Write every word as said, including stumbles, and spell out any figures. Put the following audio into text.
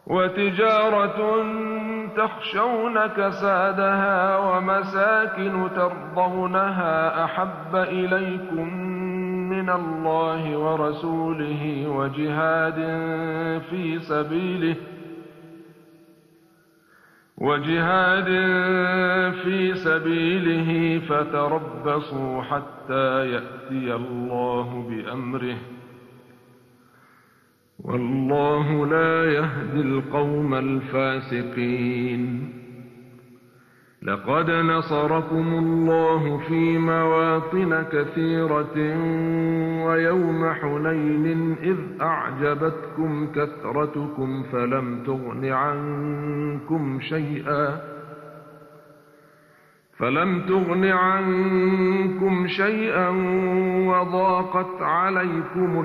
وتجارة تخشون كسادها ومساكن ترضونها أحب إليكم من الله ورسوله وجهاد في سبيله وجهاد في سبيله فتربصوا حتى يأتي الله بأمره والله لا يهدي القوم الفاسقين. لقد نصركم الله في مواطن كثيرة ويوم حنين إذ أعجبتكم كثرتكم فلم تغن عنكم شيئا فلم تغن عنكم شيئا وضاقت عليكم